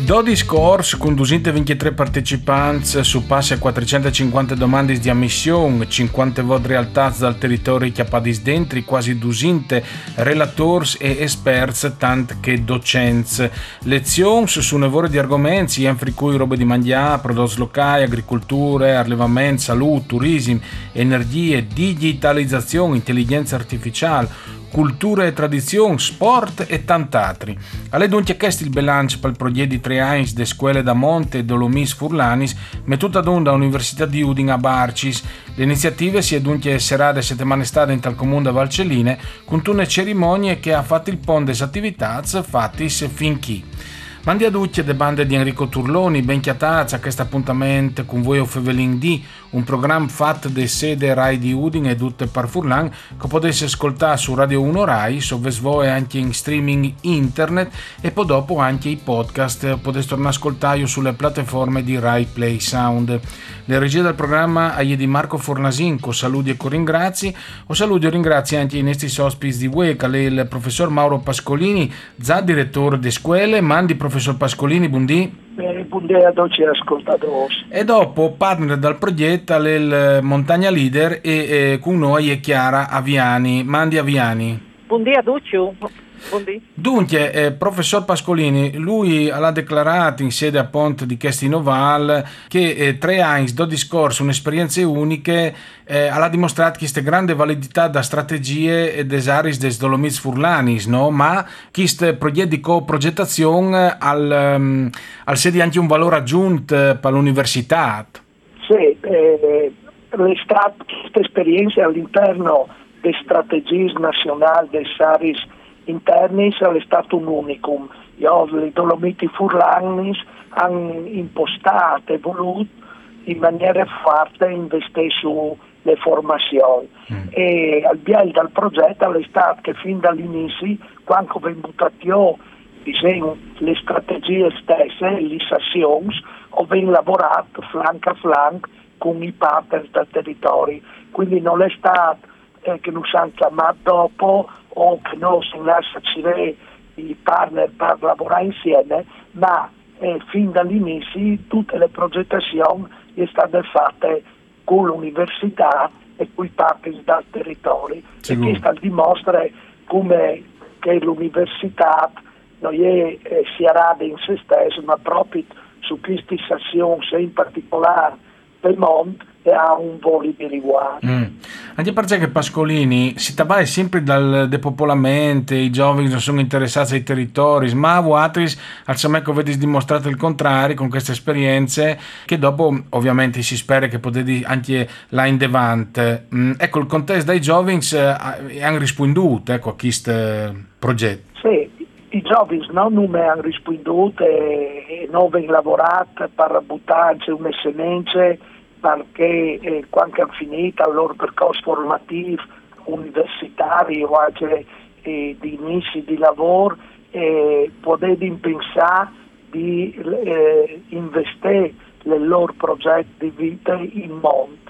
12 corsi con 223 partecipanti su passi a 450 domande di ammissione, 50 voti realtati dal territorio chiappadis dentri, quasi 200 relatori e esperti, tant che docenti. Lezioni su nevore di argomenti, fra cui robe di mangiare, prodotti locali, agricoltura, allevamento, salute, turismo, energie, digitalizzazione, intelligenza artificiale, cultura e tradizione, sport e tant'altri. Alle dunque chiesto il bilancio per il progetto di 3 anni de scuole da Monte e Dolomis Furlanis, mettuta da Università di Udine a Barcis. Le iniziative si è dunque serate settimane state in tal comune da Valcelline, con tune cerimonie che ha fatto il ponte des attività fattis fin chi. Mandi a tutti le bande di Enrico Turloni, ben chiatazza a questo appuntamento con voi Fevelin D, un programma fatto da sede Rai di Udine e tutte per Furlan, che potesse ascoltare su Radio 1 Rai, sovvesvoe anche in streaming internet e poi dopo anche i podcast, potete tornare a ascoltare sulle piattaforme di Rai Play Sound. Le regie del programma è di Marco Fornasin, con saluti e con ringrazi. O saluti e ringrazi anche i nostri ospiti di WEC, il professor Mauro Pascolini, già direttore di scuole, mandi professor Pascolini, buondì. Buondì a tutti ascoltatori. E dopo, partner dal progetto, il Montagna Leader e con noi è Chiara Aviani. Mandi Aviani. Buondì a tutti. Buondì. Dunque, professor Pascolini, lui ha dichiarato in sede appunto di Chestinoval che 3 anni do discorso, un'esperienze uniche, ha dimostrato questa grande validità da strategie e desaris des Dolomites Furlanis, no? Ma questo progetto di coprogettazione al sedi anche un valore aggiunto per l'università. Sì, questa esperienza all'interno delle strategie nazionali dei Saris internis è stato un unicum. Le Dolomiti Furlanis hanno impostato e voluto in maniera forte investire sulle formazioni. E al biel dal progetto è stato che fin dall'inizio, quando è venuto le strategie stesse, le azioni, ho ben lavorato flanco a flanco con i partner del territorio. Quindi non è stato che non si hanno chiamato dopo o che non si lasciano i partner per lavorare insieme, ma fin dall'inizio tutte le progettazioni sono state fatte con l'università e con i partner del territorio. E questo dimostra come che l'università non è si arada in se stessa, ma proprio su queste azioni, in particolare per il mondo, ha un volo di riguardo. Anche perché Pascolini si tratta sempre dal depopolamento, i giovani non sono interessati ai territori, ma altri al che avete dimostrato il contrario con queste esperienze che dopo ovviamente si spera che potete anche là in devante. Ecco, il contesto dai giovani hanno risponduto a questo progetto. Sì, i giovani non hanno risponduto e non hanno lavorato per buttarci una semente perché quando hanno finito il loro percorso formativo universitario o anche di inizi di lavoro potete pensare di investire nel loro progetto di vita in mondo.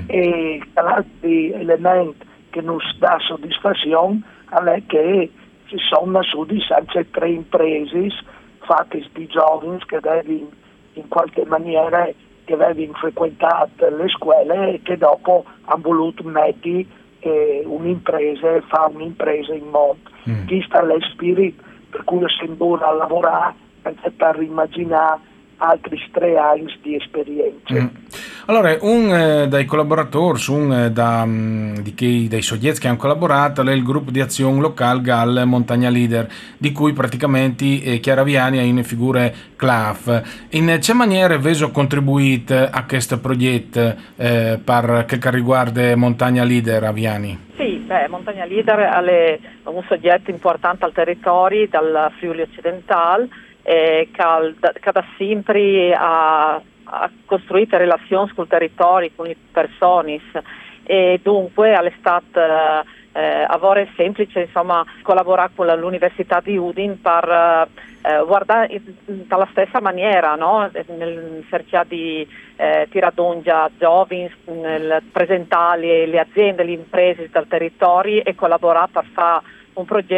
E l'altro elemento che non dà soddisfazione è che ci sono anche 3 imprese fatte di giovani che devono in qualche maniera che avevano frequentato le scuole e che dopo hanno voluto mettere un'impresa, fare un'impresa in mondo. Questo è lo spirito per cui sembra a lavorare anche per immaginare altri 3 anni di esperienze. Allora, un dai collaboratori, dei soggetti che hanno collaborato è il gruppo di azione locale Gal Montagna Leader, di cui praticamente Chiara Viani è una figura CLAF. In che maniera avete contribuito a questo progetto per che riguarda Montagna Leader a Viani? Sì, Montagna Leader è un soggetto importante al territorio, dal Friuli occidentale, che da sempre ha costruito relazioni col territorio, con le persone e dunque è stato avere semplice insomma collaborare con l'Università di Udine per guardare dalla stessa maniera, no? Nel cercare di tirare d'ongia giovani, nel presentare le aziende, le imprese del territorio e collaborare per fare un progetto